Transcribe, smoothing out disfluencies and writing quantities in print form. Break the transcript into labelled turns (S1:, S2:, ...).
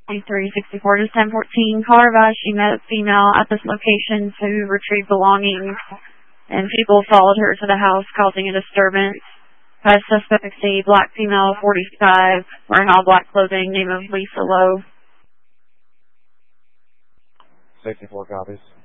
S1: 364 to 1014. Caller advised she met a female at this location to retrieve belongings, and people followed her to the house, causing a disturbance. Suspect C, black female, 45, wearing all black clothing, name of Lisa Lowe.
S2: 64 copies.